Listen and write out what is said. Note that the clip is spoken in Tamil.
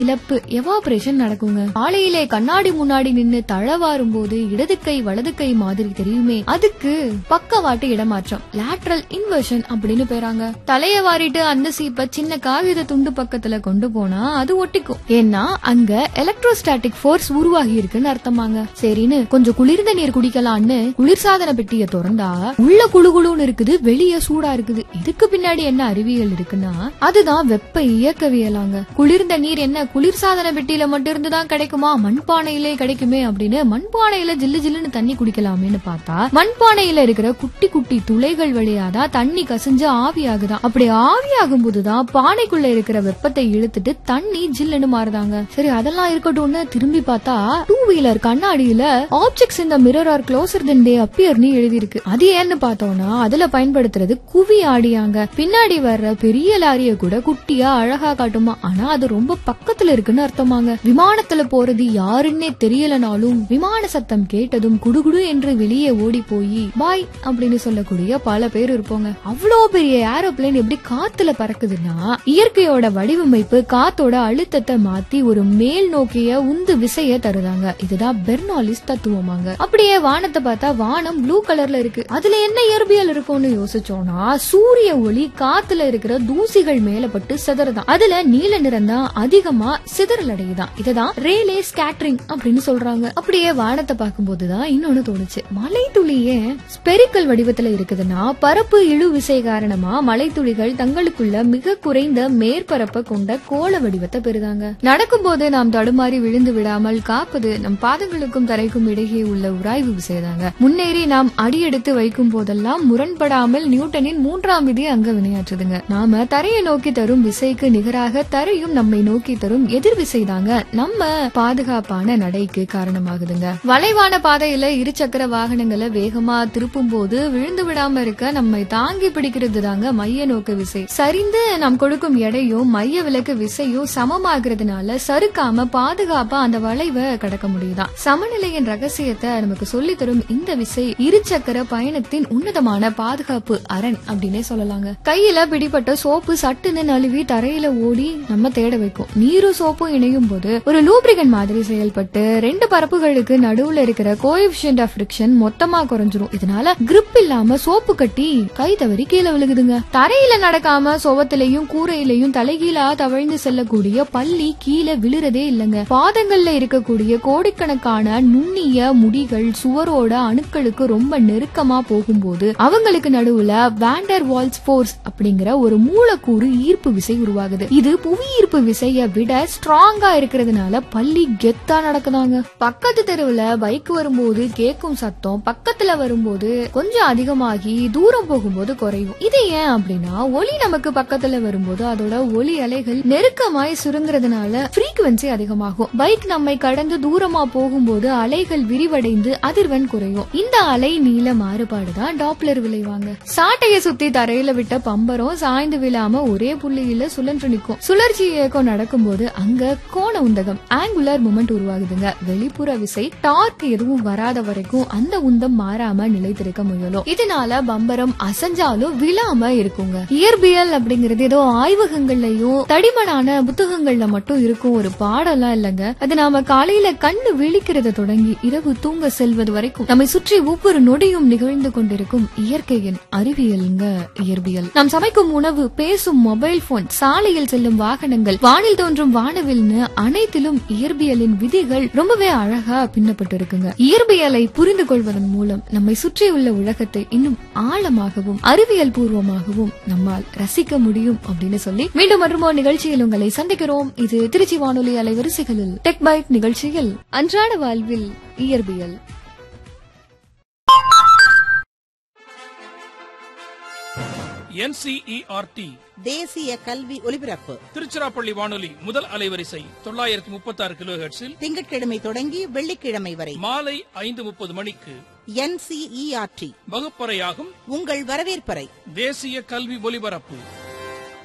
இழப்பு எவாபரேஷன் நடக்குங்க. காலையிலே கண்ணாடி முன்னாடி நின்னு தழவாரும் போது இடது கை வலது கை மாதிரி தெரியுமே, அதுக்கு பக்கவாட்டு இடமாற்றம், லேட்டரல் இன்வர்ஷன் அப்படின்னு பேராங்க. தலைய வாரிட்டு அந்த சீப்ப சின்ன காகித துண்டு பக்கத்துல கொண்டு போனா அது ஒட்டிக்கும். ஏன்னா அங்க எலக்ட்ரோஸ்டாட்டிக் போர்ஸ் உருவாகி இருக்குன்னு அர்த்தமாங்க. சரின்னு கொஞ்சம் குளிர்ந்த நீர் குடிக்கலான்னு குளிர்சாதன பெட்டியை திறந்தா உள்ள குளுகுளுன்னு இருக்குது, வெளியே சூடா இருக்குது. இதுக்கு பின்னாடி என்ன அறிவியல் இருக்குன்னா அதுதான் வெப்ப இயக்கவியலாங்க. குளிர்ந்த நீர் என்ன குளிர்சாதன பெட்டியில மட்டும் இருந்துதான் கிடைக்குமா, மண்பானையிலே கிடைக்குமே அப்படின்னு மண்பானையில ஜில்லு ஜில்லுன்னு தண்ணி குடிக்கலாமேன்னு பார்த்தா மண்பானையில இருக்கிற குட்டி குட்டி துளைகள் வழியாதான் தண்ணி கசிஞ்சு ஆவியாகுதான். அப்படி ஆவியாகும் போதுதான் பானைக்குள்ள இருக்கிற வெப்பத்தை இழுத்துட்டு தண்ணி ஜில்லுன்னு மாறுதாங்க. சரி அதெல்லாம் இருக்கட்டும்னு திரும்பி பார்த்தா 2 வீலர் கண்ணாடியில ஆப்ஜெக்ட்ஸ் இந்த மிரர் ஆர் க்ளோசர் தென் தே அப்பியர்னு எழுதி இருக்கு. அது ஏன்னு பார்த்தோம்னா அதுல பயன்படுத்துறது குவி ஆடியாங்க. பின்னாடி வர்ற பெரிய லாரிய கூட குட்டியா அழகா காட்டுமா, ஆனா அது ரொம்ப பக்கத்துல இருக்குன்னு அர்த்தமாங்க. விமானத்துல போறது யாருன்னே தெரியலனாலும் விமான சத்தம் கேட்டதும் குடுகுடு என்று வெளியே ஓடி போய் பாய் அப்படின்னு சொல்லக்கூடிய பல பேர் இருப்போங்க. அவ்வளவு பெரிய ஏரோப்ளேன் எப்படி காத்துல பறக்குதுன்னா இயற்கையோட வடிவமைப்பு காத்தோட அழுத்தத்தை மாத்தி ஒரு மேல் நோக்கிய உந்து விசைய தருதாங்க. இதுதான் பெர்னாலிஸ் தத்துவமாங்க. அப்படியே வானத்தை பார்த்தா வானம் ப்ளூ கலர்ல இருக்கு. அதுல என்ன இயற்பியல் இருக்கும்னு யோசிச்சோம்னா சூரிய ஒளி காத்துல இருக்கிற தூசிகள் மேல பட்டு சிதறதான். அதுல நீல நிறம் தான் அதிகமா சிதறல் அடையுதான். இதுதான் ரேலே ஸ்கேட்டரிங் அப்படின்னு சொல்றாங்க. அப்படியே வானத்தை பார்க்கும் போதுதான் இன்னொன்னு தோணுச்சு, மலை துளியே ஸ்பெரிக்கல் வடிவத்துல இருக்குதுன்னா பரப்பு இழு விசை காரணமா மலை துளிகள் தங்களுக்குள்ள மிக குறைந்த மேற்பரப்பை கொண்ட கோள வடிவத்தை பெறுதாங்க. நடக்கும் போது நாம் தடுமாறி விழுந்து விடாமல் காப்பது நம் பாதங்களுக்கும் தரைக்கும் இடையே உள்ள உராய்வு விசைதாங்க. முன்னேறி நாம் அடியெடுத்து வைக்கும் போதெல்லாம் முரண்படாமல் நியூட்டனின் 3ஆம் விதி அங்க வினையாற்றுதுங்க. நாம தரையை நோக்கி தரும் விசைக்கு நிகராக தரையும் நம்மை நோக்கி தரும் எதிர் விசைதாங்க நம்ம பாதுகாப்பான நடைக்கு காரணமாகுதுங்க. வளைவான பாதையில இருசக்கர வாகனங்களை வேகமா திருப்பும் போது விழுந்து விடாம இருக்க நம்மை தாங்கி பிடிக்கிறது தாங்க மைய நோக்க விசை. சரிந்து நாம் கொடுக்கும் எடையும் மைய விலக்கு விசையும் சமமாகிறதுனால சறுக்காம பாதுகாப்பா அந்த வளைவை கடக்க முடியுதான். சமநிலையின் ரகசியத்தை நமக்கு சொல்லி தரும் இந்த விசை இருசக்கர பயணத்தின் உன்னதமான பாதுகாப்பு அரண் அப்படின்னே சொல்லலாங்க. கையில பிடிப்பட்ட சோப்பு சட்டுன்னு நழுவி தரையில ஓடி நம்ம தேட வைக்கும். நீரும் சோப்பும் இணையும் போது ஒரு லூப்ரிகன் மாதிரி செயல்பட்டு 2 பரப்புகளுக்கு நடுவுல இருக்கிற கோஎஃபிஷியன்ட் ஆஃப் ஃபிரிக்ஷன் மொத்தமா குறைஞ்சிரும். இதனால கிரிப் இல்லாம சோப்பு கட்டி கை தவறி கீழே விழுகுதுங்க. தரையில நடக்காம சுவத்திலையும் கூரையிலையும் தலைகீழா தவழ்ந்து செல்லக்கூடிய பள்ளி கீழே விழுறதே இல்லங்க. பாதங்கள்ல இருக்கக்கூடிய கோடிக்கணக்கான நுண்ணிய முடிகள் சுவரோட அணுக்களுக்கு ரொம்ப நெருக்கமா போகும்போது அவங்களுக்கு நடுவுல வாண்டர் வால்ஸ் போர்ஸ் அப்படிங்கிற ஒரு மூலக்கூறு ஈர்ப்பு விசை உருவாகுது. இது புவி ஈர்ப்பு விசைய விட ஸ்ட்ராங்கா இருக்கிறதுனால பள்ளி கெத்தா நடக்குதாங்க. பக்கத்து தெருவுல பைக் வரும்போது கேக்கும் சத்தம் பக்கத்துல வரும்போது கொஞ்சம் அதிகமாகி தூரம் போகும்போது குறையும். இது ஏன் அப்படின்னா ஒலி நமக்கு பக்கத்துல வரும்போது அதோட ஒலி அலைகள் நெருக்கமாய் சுருங்குறதுனால ஃப்ரீக்வன்சி அதிகமாகும். பைக் நம்மை கடந்து தூரமா போகும்போது அலைகள் விரிவடைந்து அதிர்வெண் குறையும். இந்த அலை நீள மாறுபாடுதான் டாப்லர் விளைவாங்க. சாட்டைய சுத்தி தரையில விட்ட பம்பரம் சாய்ந்து விழாம ஒரே புள்ளியில சுழன்று நிற்கும். சுழற்சி இயக்கம் நடக்கும்போது அங்க கோண உந்தகம் ஆங்குலர் மூமெண்ட் உருவாகுதுங்க. வெளிப்புற விசை டார்க் எதுவும் வராத வரைக்கும் அந்த உந்தம் மாறாம நிலைத்திருக்க முயலும். இதனால பம்பரம் அசைஞ்சாலும் விழாம இருக்குங்க. இயற்பியல் அப்படிங்கறது ஏதோ ஆய்வகங்கள்லயும் தடிமனான புத்தகங்கள்ல மட்டும் இருக்கும் ஒரு பாடம்லாம் இல்லங்க. அது நாம காலையில கண்ணு விழிக்கிறத தொடங்கி இரவு தூங்க செல்வது வரைக்கும் நம்மை சுற்றி ஒவ்வொரு நொடியும் நிகழ்ந்து கொண்டிருக்கும் இயற்கையின் அறிவியல்ங்க இயற்பியல். நாம் சமைக்கும் உணவு, பேசும் மொபைல் போன், சாலையில் செல்லும் வாகனங்கள், வானில் தோன்றும் வானவில்னு அனைத்திலும் இயற்பியலின் விதிகள் ரொம்பவே அழகா பின்னப்பட்டு இருக்குங்க. இயற்பியலை புரிந்து கொள்வதன் மூலம் நம்மை சுற்றியுள்ள உலகத்தை இன்னும் ஆழமாகவும் அறிவியல் பூர்வமாகவும் நம்மால் ரசிக்க முடியும் அப்படின்னு சொல்லி மீண்டும் மற்றொரு நிகழ்ச்சியில் உங்களை சந்திக்கிறோம். இது திருச்சி வானொலி அலைவரிசைகளில் டெக் பைட் நிகழ்ச்சியில் அன்றாட வாழ்வில் இயற்பியல். NCERT தேசிய கல்வி ஒலிபரப்பு திருச்சிராப்பள்ளி வானொலி முதல் அலைவரிசை 936 கிலோஹெர்ட்ஸில் திங்கட்கிழமை தொடங்கி வெள்ளிக்கிழமை வரை மாலை 5:30 மணிக்கு NCERT வகுப்பறையாகும் உங்கள் வரவேற்பறை தேசிய கல்வி ஒலிபரப்பு.